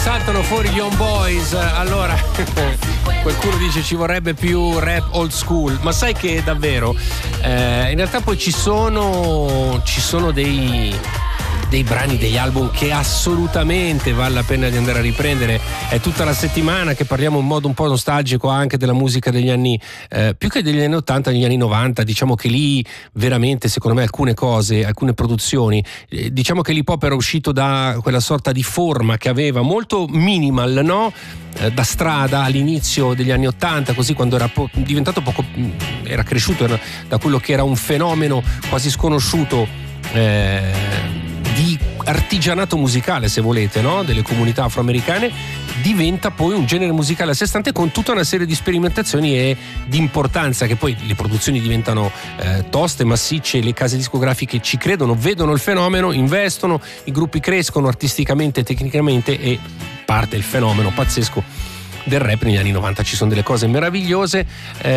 saltano fuori gli Homeboys. Allora, qualcuno dice ci vorrebbe più rap old school, ma sai che davvero in realtà poi ci sono dei brani, degli album che assolutamente vale la pena di andare a riprendere. È tutta la settimana che parliamo in modo un po' nostalgico anche della musica degli anni più che degli anni 80, degli anni 90. Diciamo che lì veramente, secondo me, alcune cose, alcune produzioni, diciamo che l'hip hop era uscito da quella sorta di forma che aveva molto minimal, no? Da strada all'inizio degli anni 80, così, quando era diventato poco, era cresciuto da quello che era un fenomeno quasi sconosciuto di artigianato musicale, se volete, no? Delle comunità afroamericane, diventa poi un genere musicale a sé stante con tutta una serie di sperimentazioni e di importanza, che poi le produzioni diventano toste, massicce, le case discografiche ci credono, vedono il fenomeno, investono, i gruppi crescono artisticamente e tecnicamente e parte il fenomeno pazzesco del rap. Negli anni 90 ci sono delle cose meravigliose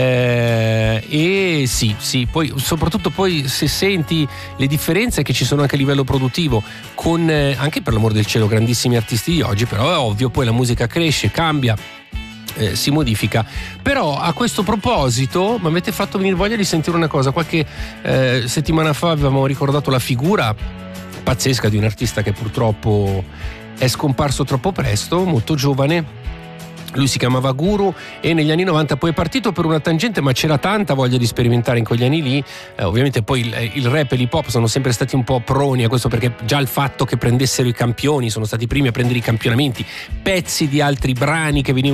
e sì, poi soprattutto poi se senti le differenze che ci sono anche a livello produttivo con anche, per l'amor del cielo, grandissimi artisti di oggi, però è ovvio, poi la musica cresce, cambia, si modifica. Però a questo proposito mi avete fatto venire voglia di sentire una cosa. Qualche settimana fa avevamo ricordato la figura pazzesca di un artista che purtroppo è scomparso troppo presto, molto giovane. Lui si chiamava Guru e negli anni 90 poi è partito per una tangente, ma c'era tanta voglia di sperimentare in quegli anni lì. Ovviamente poi il rap e l'hip hop sono sempre stati un po' proni a questo, perché già il fatto che prendessero i campioni, sono stati i primi a prendere i campionamenti, pezzi di altri brani che venivano